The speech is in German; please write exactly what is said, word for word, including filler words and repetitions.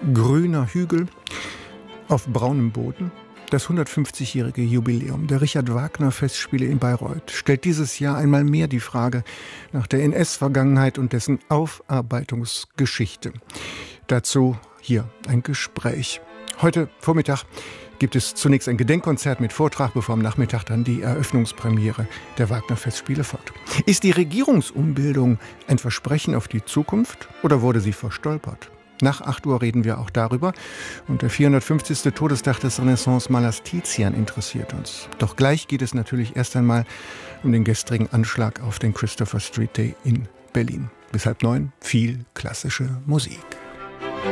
Grüner Hügel auf braunem Boden. Das hundertfünfzigjährige Jubiläum der Richard-Wagner-Festspiele in Bayreuth stellt dieses Jahr einmal mehr die Frage nach der N S-Vergangenheit und dessen Aufarbeitungsgeschichte. Dazu hier ein Gespräch. Heute Vormittag gibt es zunächst ein Gedenkkonzert mit Vortrag, bevor am Nachmittag dann die Eröffnungspremiere der Wagner-Festspiele folgt. Ist die Regierungsumbildung ein Versprechen auf die Zukunft oder wurde sie verstolpert? Nach acht Uhr reden wir auch darüber. Und der vierhundertfünfzigste Todestag des Renaissance-Malers Tizian interessiert uns. Doch gleich geht es natürlich erst einmal um den gestrigen Anschlag auf den Christopher Street Day in Berlin. Bis halb neun viel klassische Musik.